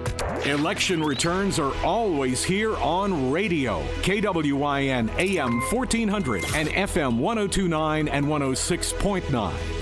Election returns are always here on radio. KWIN AM 1400 and FM 1029 and 106.9.